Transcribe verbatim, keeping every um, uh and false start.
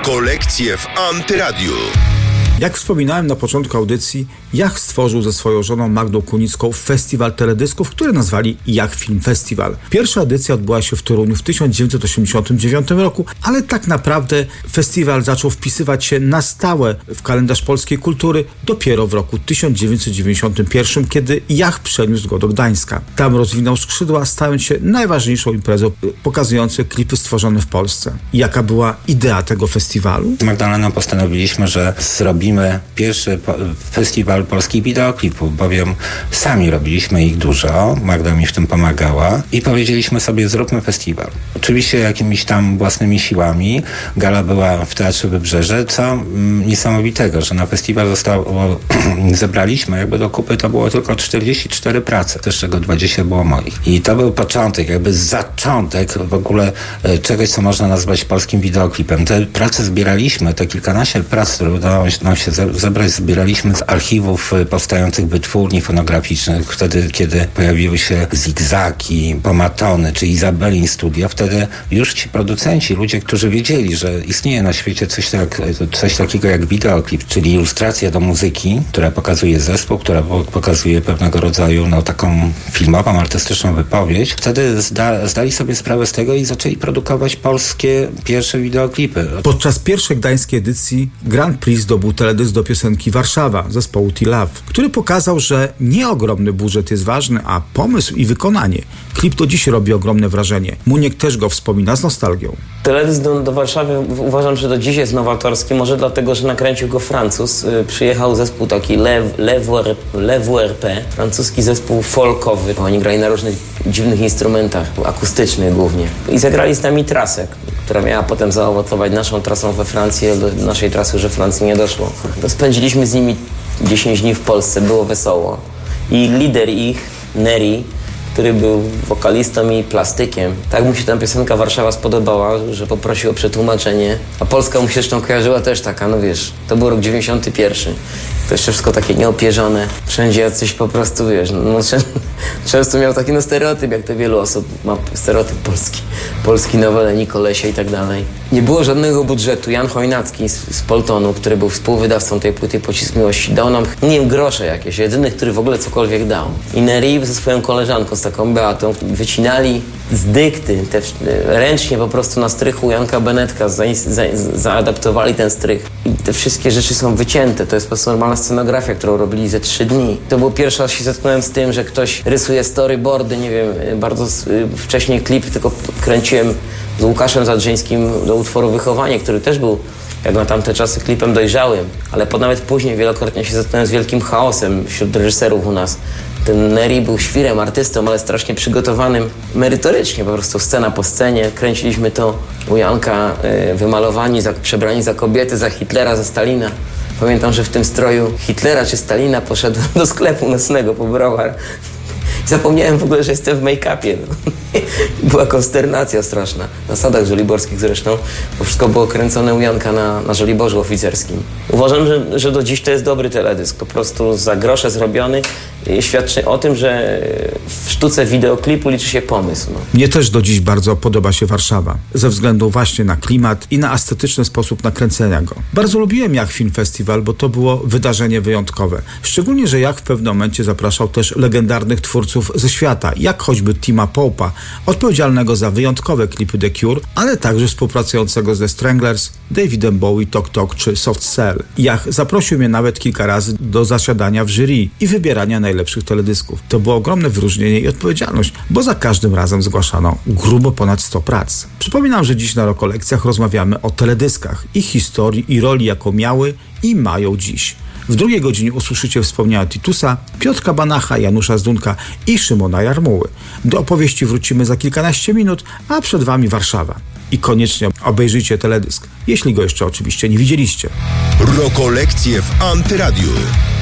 Rokolekcje w Antyradiu. Jak wspominałem na początku audycji, Jach stworzył ze swoją żoną Magdą Kunicką festiwal teledysków, który nazwali Jach Film Festival. Pierwsza edycja odbyła się w Toruniu w tysiąc dziewięćset osiemdziesiątym dziewiątym roku, ale tak naprawdę festiwal zaczął wpisywać się na stałe w kalendarz polskiej kultury dopiero w roku tysiąc dziewięćset dziewięćdziesiątym pierwszym, kiedy Jach przeniósł go do Gdańska. Tam rozwinął skrzydła, stając się najważniejszą imprezą pokazującą klipy stworzone w Polsce. Jaka była idea tego festiwalu? Z Magdaleną postanowiliśmy, że zrobimy pierwszy po- festiwal polskich wideoklipów, bowiem sami robiliśmy ich dużo, Magda mi w tym pomagała i powiedzieliśmy sobie, zróbmy festiwal. Oczywiście jakimiś tam własnymi siłami. Gala była w Teatrze Wybrzeże, co mm, niesamowitego, że na festiwal zostało, zebraliśmy jakby do kupy, to było tylko czterdzieści cztery prace, z czego dwadzieścia było moich. I to był początek, jakby zaczątek w ogóle e, czegoś, co można nazwać polskim wideoklipem. Te prace zbieraliśmy, te kilkanaście prac, które udało nam się zebrać, zbieraliśmy z archiwów powstających wytwórni fonograficznych, wtedy, kiedy pojawiły się Zigzagi, Pomatony czy Izabelin Studio, wtedy już ci producenci, ludzie, którzy wiedzieli, że istnieje na świecie coś, tak, coś takiego jak wideoklip, czyli ilustracja do muzyki, która pokazuje zespół, która pokazuje pewnego rodzaju no, taką filmową, artystyczną wypowiedź, wtedy zda, zdali sobie sprawę z tego i zaczęli produkować polskie pierwsze wideoklipy. Podczas pierwszej gdańskiej edycji Grand Prix zdobył teledysk do piosenki Warszawa zespołu T-Love, który pokazał, że nie ogromny budżet jest ważny, a pomysł i wykonanie. Klip do dziś robi ogromne wrażenie. Muniek też go wspomina z nostalgią. Teledysk do, do Warszawy uważam, że do dziś jest nowatorski, może dlatego, że nakręcił go Francuz. Yy, przyjechał zespół taki Le W R P, francuski zespół folkowy. Oni grali na różnych dziwnych instrumentach, akustycznych głównie. I zagrali z nami trasę, która miała potem zaowocować naszą trasą we Francji, ale do naszej trasy już we Francji nie doszło. To spędziliśmy z nimi dziesięć dni w Polsce, było wesoło. I lider ich, Neri, który był wokalistą i plastykiem. Tak mu się ta piosenka Warszawa spodobała, że poprosił o przetłumaczenie. A Polska mu się zresztą kojarzyła też taka, no wiesz, to był rok dziewięćdziesiąty pierwszy. To jeszcze wszystko takie nieopierzone. Wszędzie jacyś po prostu, wiesz, no, często miał taki no, stereotyp, jak to wielu osób ma stereotyp polski. Polski Noweleni, Kolesie i tak dalej. Nie było żadnego budżetu. Jan Chojnacki z, z Poltonu, który był współwydawcą tej płyty Pocisk Miłości, dał nam, nie wiem, grosze jakieś, jedyny, który w ogóle cokolwiek dał. I Neri ze swoją koleżanką, z taką Beatą, wycinali z dykty, te, ręcznie po prostu na strychu Janka Benetka za, za, zaadaptowali ten strych. I te wszystkie rzeczy są wycięte. To jest po prostu normalna scenografia, którą robili ze trzy dni. To było pierwszy raz się zetknąłem z tym, że ktoś rysuje storyboardy, nie wiem, bardzo wcześniej klip, tylko kręciłem z Łukaszem Zadrzyńskim do utworu Wychowanie, który też był, jak na tamte czasy, klipem dojrzałym. Ale po, nawet później wielokrotnie się zetknąłem z wielkim chaosem wśród reżyserów u nas. Ten Neri był świrem, artystą, ale strasznie przygotowanym merytorycznie, po prostu scena po scenie. Kręciliśmy to u Janka, y, wymalowani, za, przebrani za kobiety, za Hitlera, za Stalina. Pamiętam, że w tym stroju Hitlera czy Stalina poszedłem do sklepu nocnego po browar. Zapomniałem w ogóle, że jestem w make-upie. No. Była konsternacja straszna. Na sadach żoliborskich zresztą, bo wszystko było kręcone u Janka na, na Żoliborzu Oficerskim. Uważam, że, że do dziś to jest dobry teledysk. Po prostu za grosze zrobiony. Świadczy o tym, że w sztuce wideoklipu liczy się pomysł. No. Mnie też do dziś bardzo podoba się Warszawa. Ze względu właśnie na klimat i na estetyczny sposób nakręcenia go. Bardzo lubiłem Jach Film Festival, bo to było wydarzenie wyjątkowe. Szczególnie, że Jach w pewnym momencie zapraszał też legendarnych twórców ze świata, jak choćby Tima Pope'a, odpowiedzialnego za wyjątkowe klipy The Cure, ale także współpracującego ze Stranglers, Davidem Bowie, Tok Tok czy Soft Cell. Jach zaprosił mnie nawet kilka razy do zasiadania w jury i wybierania najlepszych teledysków. To było ogromne wyróżnienie i odpowiedzialność, bo za każdym razem zgłaszano grubo ponad sto prac. Przypominam, że dziś na Rokolekcjach rozmawiamy o teledyskach, ich historii i roli, jaką miały i mają dziś. W drugiej godzinie usłyszycie wspomnienia Titusa, Piotrka Banacha, Janusza Zdunka i Szymona Jarmuły. Do opowieści wrócimy za kilkanaście minut, a przed wami Warszawa. I koniecznie obejrzyjcie teledysk, jeśli go jeszcze oczywiście nie widzieliście. Rokolekcje w Antyradiu.